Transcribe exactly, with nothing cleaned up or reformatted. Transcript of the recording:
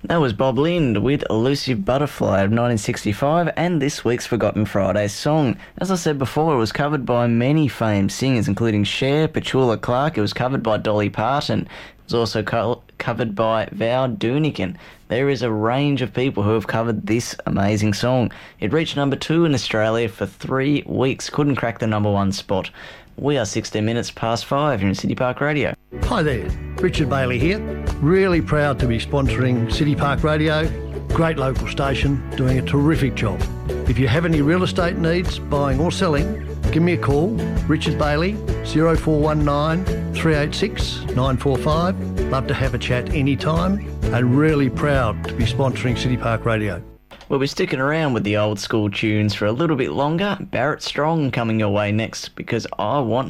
That was Bob Lind with Elusive Butterfly of nineteen sixty-five and this week's Forgotten Friday song. As I said before, it was covered by many famed singers, including Cher, Petula Clark. It was covered by Dolly Parton. It was also co- covered by Val Doonican. There is a range of people who have covered this amazing song. It reached number two in Australia for three weeks. Couldn't crack the number one spot. We are sixteen minutes past five here in City Park Radio. Hi there, Richard Bailey here. Really proud to be sponsoring City Park Radio. Great local station, doing a terrific job. If you have any real estate needs, buying or selling, give me a call, Richard Bailey, zero four one nine, three eight six, nine four five. Love to have a chat anytime, and really proud to be sponsoring City Park Radio. We'll be sticking around with the old school tunes for a little bit longer. Barrett Strong coming your way next, because I want